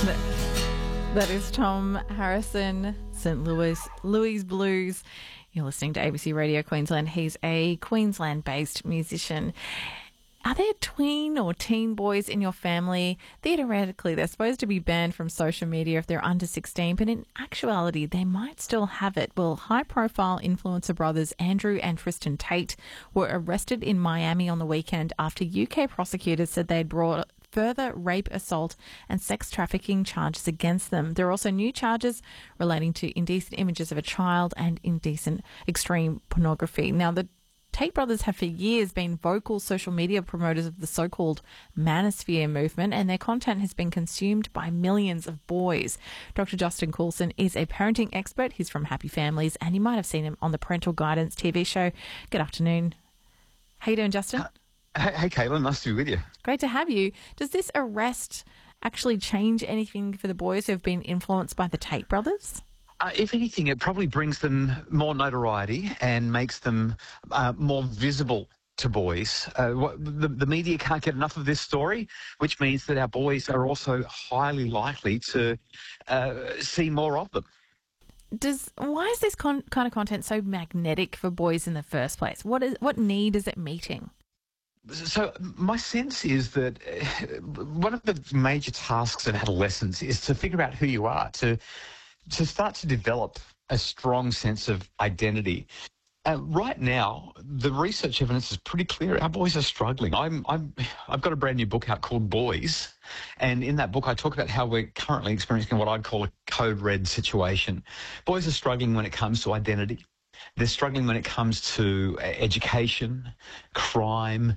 That is Tom Harrison, St. Louis Blues. You're listening to ABC Radio Queensland. He's a Queensland-based musician. Are there tween or teen boys in your family? Theoretically, they're supposed to be banned from social media if they're under 16, but in actuality, they might still have it. Well, high-profile influencer brothers Andrew and Tristan Tate were arrested in Miami on the weekend after UK prosecutors said they had brought further rape, assault and sex trafficking charges against them. There are also new charges relating to indecent images of a child and indecent extreme pornography. Now, the Tate brothers have for years been vocal social media promoters of the so-called manosphere movement, and their content has been consumed by millions of boys. Dr. Justin Coulson is a parenting expert. He's from Happy Families, and you might have seen him on the Parental Guidance TV show. Good afternoon. How you doing, Justin? Hey, Caitlin, nice to be with you. Great to have you. Does this arrest actually change anything for the boys who have been influenced by the Tate brothers? If anything, it probably brings them more notoriety and makes them more visible to boys. The media can't get enough of this story, which means that our boys are also highly likely to see more of them. Why is this kind of content so magnetic for boys in the first place? What need is it meeting? So my sense is that one of the major tasks of adolescence is to figure out who you are, to start to develop a strong sense of identity. Right now, the research evidence is pretty clear. Our boys are struggling. I've got a brand new book out called Boys, and in that book I talk about how we're currently experiencing what I'd call a code red situation. Boys are struggling when it comes to identity. They're struggling when it comes to education, crime,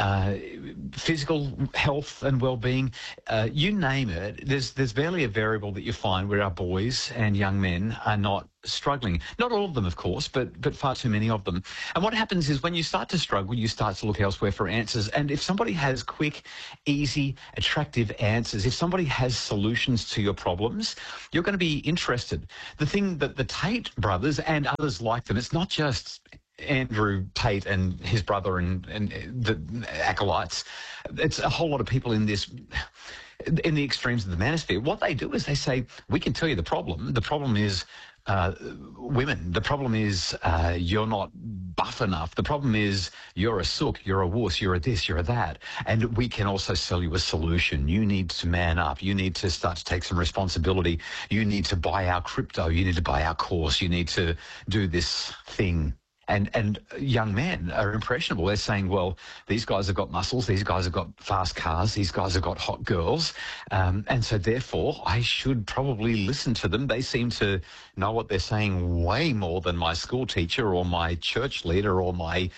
physical health and well-being. You name it, there's barely a variable that you find where our boys and young men are not struggling. Not all of them, of course, but far too many of them. And what happens is when you start to struggle, you start to look elsewhere for answers. And if somebody has quick, easy, attractive answers, if somebody has solutions to your problems, you're going to be interested. The thing that the Tate brothers and others like them, it's not just Andrew Tate and his brother and the acolytes. It's a whole lot of people in this, in the extremes of the manosphere. What they do is they say, we can tell you the problem. The problem is women. The problem is you're not buff enough. The problem is you're a sook, you're a wuss, you're a this, you're a that. And we can also sell you a solution. You need to man up. You need to start to take some responsibility. You need to buy our crypto. You need to buy our course. You need to do this thing. And young men are impressionable. They're saying, well, these guys have got muscles, these guys have got fast cars, these guys have got hot girls, and so therefore I should probably listen to them. They seem to know what they're saying way more than my school teacher or my church leader or my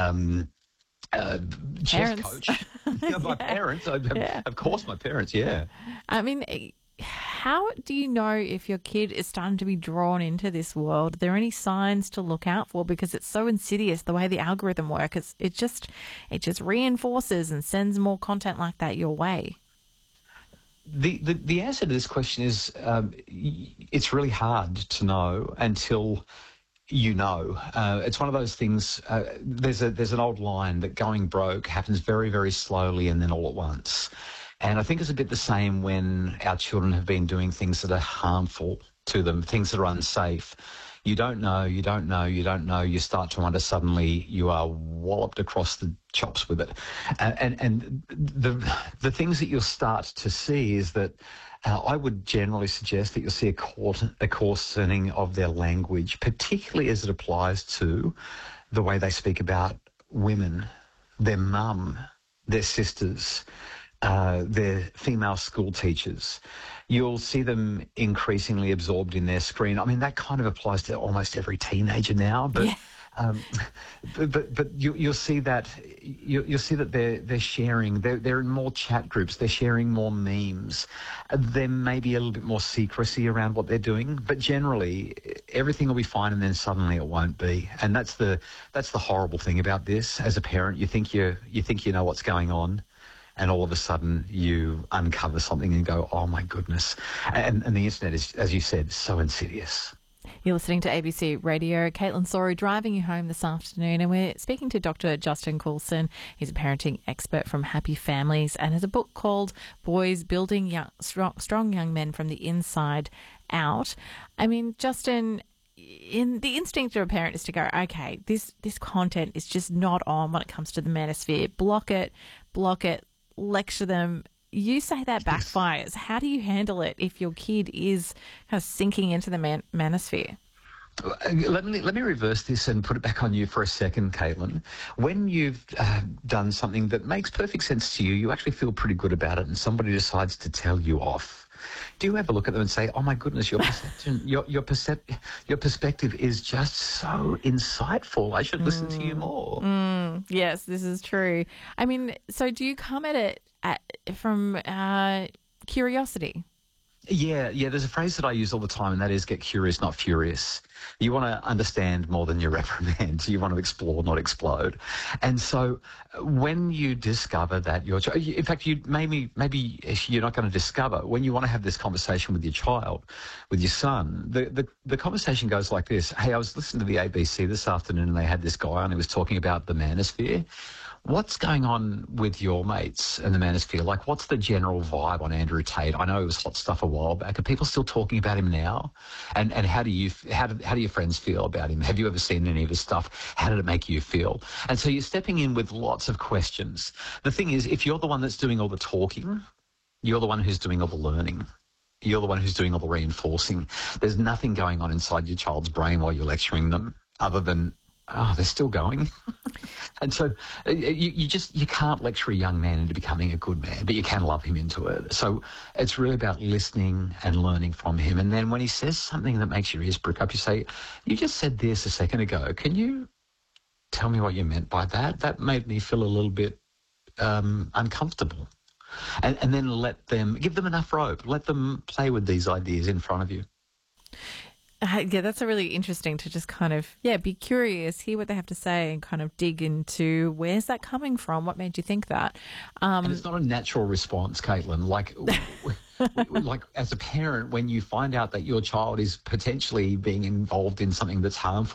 chess coach. My parents, of course my parents, yeah. I mean, how do you know if your kid is starting to be drawn into this world? Are there any signs to look out for? Because it's so insidious the way the algorithm works. It just reinforces and sends more content like that your way. The answer to this question is it's really hard to know until you know. It's one of those things. There's an old line that going broke happens very, very slowly and then all at once. And I think it's a bit the same when our children have been doing things that are harmful to them, things that are unsafe. You don't know, you start to wonder, suddenly you are walloped across the chops with it. And the things that you'll start to see is that I would generally suggest that you'll see a coarsening of their language, particularly as it applies to the way they speak about women, their mum, their sisters, their female school teachers. You'll see them increasingly absorbed in their screen. I mean, that kind of applies to almost every teenager now, but yeah. But you'll see that they're sharing. They're in more chat groups. They're sharing more memes. There may be a little bit more secrecy around what they're doing, but generally everything will be fine, and then suddenly it won't be. And that's the horrible thing about this. As a parent, you think you know what's going on, and all of a sudden you uncover something and go, oh my goodness. And the internet is, as you said, so insidious. You're listening to ABC Radio. Caitlin Sorry driving you home this afternoon, and we're speaking to Dr. Justin Coulson. He's a parenting expert from Happy Families and has a book called Boys Building Strong Young Men from the Inside Out. I mean, Justin, in the instinct of a parent is to go, okay, this content is just not on when it comes to the manosphere. Block it, lecture them. You say that backfires. How do you handle it if your kid is kind of sinking into the manosphere? Let me reverse this and put it back on you for a second, Caitlin. When you've done something that makes perfect sense to you, you actually feel pretty good about it, and somebody decides to tell you off. Do you ever look at them and say, "Oh my goodness, your perception, your perspective is just so insightful. I should listen to you more." Yes, this is true. I mean, so do you come at it from curiosity? Yeah. There's a phrase that I use all the time, and that is get curious, not furious. You want to understand more than you reprimand. You want to explore, not explode. And so when you discover that your child, in fact, maybe you're not going to discover, when you want to have this conversation with your child, with your son, the conversation goes like this. Hey, I was listening to the ABC this afternoon, and they had this guy on who was talking about the manosphere. What's going on with your mates in the manosphere? Like, what's the general vibe on Andrew Tate? I know it was hot stuff a while back. Are people still talking about him now? And how do your friends feel about him? Have you ever seen any of his stuff? How did it make you feel? And so you're stepping in with lots of questions. The thing is, if you're the one that's doing all the talking, you're the one who's doing all the learning. You're the one who's doing all the reinforcing. There's nothing going on inside your child's brain while you're lecturing them other than, oh, they're still going. And so you can't lecture a young man into becoming a good man, but you can love him into it. So it's really about listening and learning from him. And then when he says something that makes your ears prick up, you say, "You just said this a second ago. Can you tell me what you meant by that? That made me feel a little bit uncomfortable." And then give them enough rope. Let them play with these ideas in front of you. Yeah, that's a really interesting to just kind of, be curious, hear what they have to say and kind of dig into where's that coming from? What made you think that? And it's not a natural response, Caitlin. Like as a parent, when you find out that your child is potentially being involved in something that's harmful,